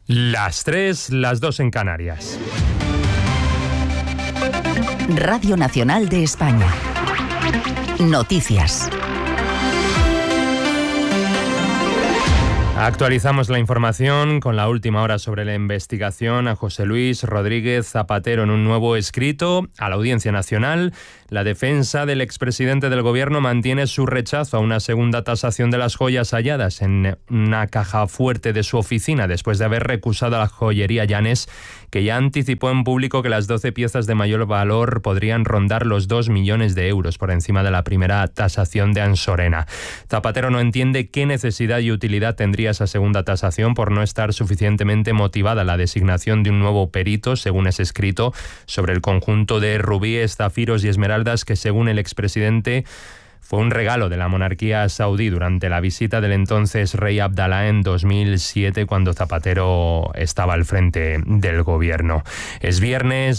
Las 3, las 2 en Canarias. Radio Nacional de España. Noticias. Actualizamos la información con la última hora sobre la investigación a José Luis Rodríguez Zapatero en un nuevo escrito a la Audiencia Nacional. La defensa del expresidente del Gobierno mantiene su rechazo a una segunda tasación de las joyas halladas en una caja fuerte de su oficina después de haber recusado a la joyería Llanes, que ya anticipó en público que las 12 piezas de mayor valor podrían rondar los 2 millones de euros por encima de la primera tasación de Ansorena. Zapatero no entiende qué necesidad y utilidad tendría esa segunda tasación por no estar suficientemente motivada la designación de un nuevo perito, según es escrito, sobre el conjunto de rubíes, zafiros y esmeraldas que, según el expresidente, fue un regalo de la monarquía saudí durante la visita del entonces rey Abdalá en 2007, cuando Zapatero estaba al frente del gobierno. Es viernes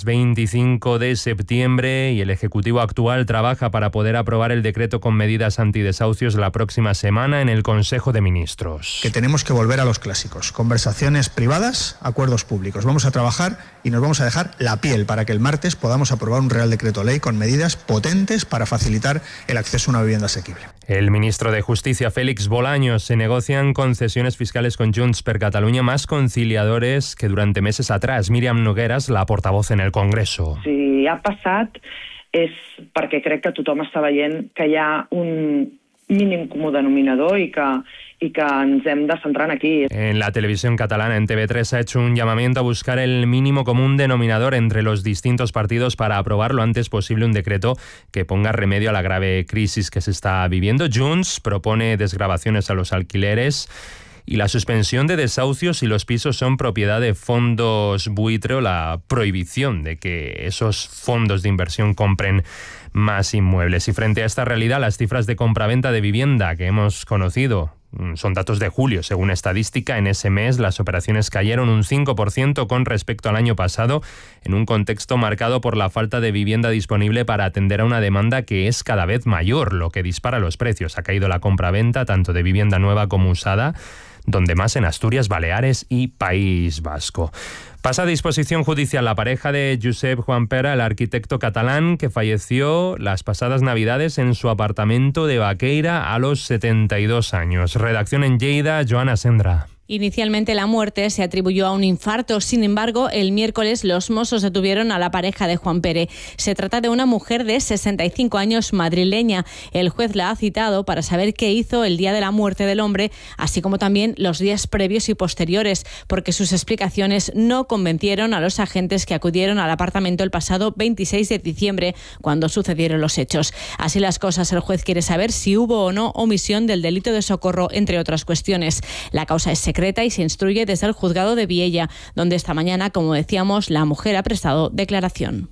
25 de septiembre y el Ejecutivo actual trabaja para poder aprobar el decreto con medidas antidesahucios la próxima semana en el Consejo de Ministros. Que tenemos que volver a los clásicos: conversaciones privadas, acuerdos públicos. Vamos a trabajar y nos vamos a dejar la piel para que el martes podamos aprobar un Real Decreto Ley con medidas potentes para facilitar el acceso a una vivienda asequible. El ministro de Justicia, Félix Bolaños, se negocian concesiones fiscales con Junts per Catalunya más conciliadores que durante meses atrás. Míriam Nogueras, la portavoz en el Congreso. Si ha passat és perquè crec que tothom està veient que hi ha un mínim comú denominador y que ens hem de centrar aquí. En la televisión catalana, en TV3, ha hecho un llamamiento a buscar el mínimo común denominador entre los distintos partidos para aprobar lo antes posible un decreto que ponga remedio a la grave crisis que se está viviendo. Junts propone desgravaciones a los alquileres y la suspensión de desahucios si los pisos son propiedad de fondos buitre, o la prohibición de que esos fondos de inversión compren más inmuebles. Y frente a esta realidad, las cifras de compraventa de vivienda que hemos conocido son datos de julio. Según estadística, en ese mes las operaciones cayeron un 5% con respecto al año pasado, en un contexto marcado por la falta de vivienda disponible para atender a una demanda que es cada vez mayor, lo que dispara los precios. Ha caído la compraventa tanto de vivienda nueva como usada, donde más en Asturias, Baleares y País Vasco. Pasa a disposición judicial la pareja de Josep Juanpera, el arquitecto catalán que falleció las pasadas Navidades en su apartamento de Baqueira a los 72 años. Redacción en Lleida, Joana Sendra. Inicialmente la muerte se atribuyó a un infarto. Sin embargo, el miércoles los Mossos detuvieron a la pareja de Juanpere. Se trata de una mujer de 65 años madrileña. El juez la ha citado para saber qué hizo el día de la muerte del hombre, así como también los días previos y posteriores, porque sus explicaciones no convencieron a los agentes que acudieron al apartamento el pasado 26 de diciembre, cuando sucedieron los hechos. Así las cosas, el juez quiere saber si hubo o no omisión del delito de socorro, entre otras cuestiones. La causa es secreta y se instruye desde el juzgado de Viella, donde esta mañana, como decíamos, la mujer ha prestado declaración.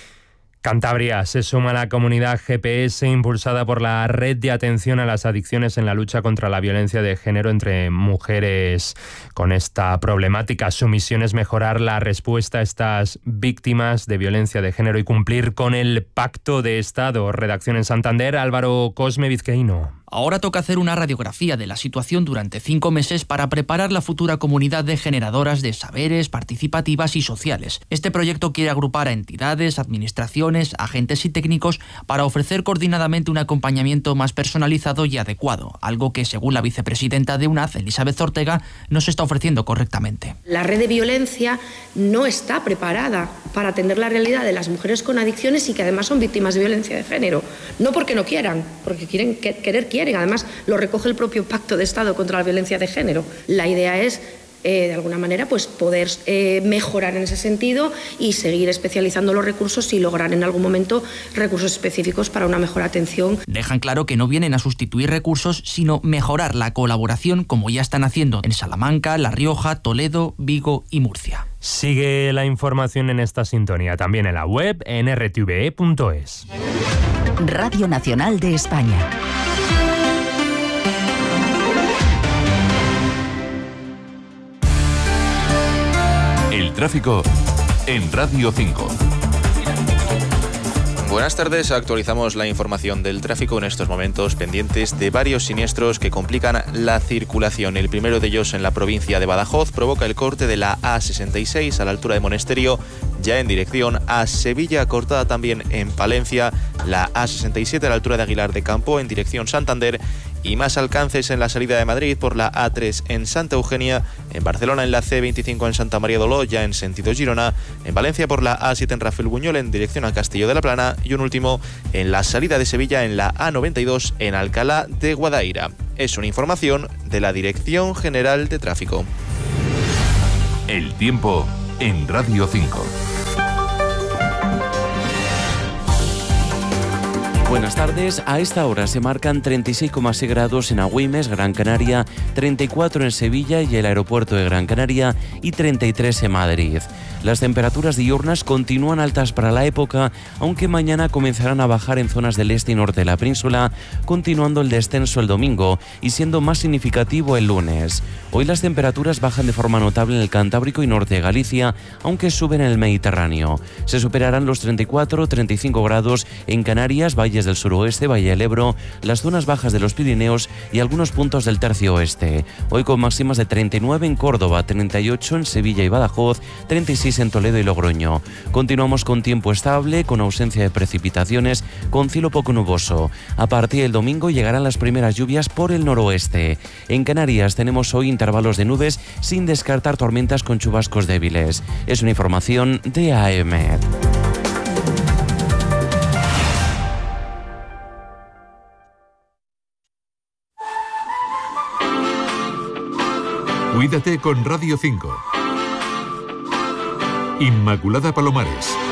Cantabria se suma a la comunidad GPS impulsada por la Red de Atención a las Adicciones en la lucha contra la violencia de género entre mujeres. Con esta problemática, su misión es mejorar la respuesta a estas víctimas de violencia de género y cumplir con el Pacto de Estado. Redacción en Santander, Álvaro Cosme, vizcaíno. Ahora toca hacer una radiografía de la situación durante 5 meses para preparar la futura comunidad de generadoras de saberes, participativas y sociales. Este proyecto quiere agrupar a entidades, administraciones, agentes y técnicos para ofrecer coordinadamente un acompañamiento más personalizado y adecuado, algo que, según la vicepresidenta de UNAD, Elizabeth Ortega, no se está ofreciendo correctamente. La red de violencia no está preparada para atender la realidad de las mujeres con adicciones y que además son víctimas de violencia de género. No porque no quieran, porque quieren. Además, lo recoge el propio Pacto de Estado contra la Violencia de Género. La idea es, de alguna manera, pues poder mejorar en ese sentido y seguir especializando los recursos y lograr en algún momento recursos específicos para una mejor atención. Dejan claro que no vienen a sustituir recursos, sino mejorar la colaboración, como ya están haciendo en Salamanca, La Rioja, Toledo, Vigo y Murcia. Sigue la información en esta sintonía, también en la web en rtve.es. Radio Nacional de España. El tráfico en Radio 5. Buenas tardes, actualizamos la información del tráfico en estos momentos, pendientes de varios siniestros que complican la circulación. El primero de ellos en la provincia de Badajoz provoca el corte de la A66 a la altura de Monesterio, ya en dirección a Sevilla, cortada también en Palencia, la A67 a la altura de Aguilar de Campo en dirección Santander, y más alcances en la salida de Madrid por la A3 en Santa Eugenia, en Barcelona en la C25 en Santa María de Oló, ya en sentido Girona, en Valencia por la A7 en Rafael Buñol en dirección a Castillo de la Plana, y un último en la salida de Sevilla en la A92 en Alcalá de Guadaira. Es una información de la Dirección General de Tráfico. El tiempo en Radio 5. Buenas tardes. A esta hora se marcan 36,6 grados en Agüimes, Gran Canaria, 34 en Sevilla y el aeropuerto de Gran Canaria y 33 en Madrid. Las temperaturas diurnas continúan altas para la época, aunque mañana comenzarán a bajar en zonas del este y norte de la península, continuando el descenso el domingo y siendo más significativo el lunes. Hoy las temperaturas bajan de forma notable en el Cantábrico y norte de Galicia, aunque suben en el Mediterráneo. Se superarán los 34-35 grados en Canarias, valles del suroeste, Valle del Ebro, las zonas bajas de los Pirineos y algunos puntos del tercio oeste. Hoy con máximas de 39 en Córdoba, 38 en Sevilla y Badajoz, 36 en Toledo y Logroño. Continuamos con tiempo estable, con ausencia de precipitaciones, con cielo poco nuboso. A partir del domingo llegarán las primeras lluvias por el noroeste. En Canarias tenemos hoy intervalos de nubes sin descartar tormentas con chubascos débiles. Es una información de AEMET. Cuídate con Radio 5. Inmaculada Palomares.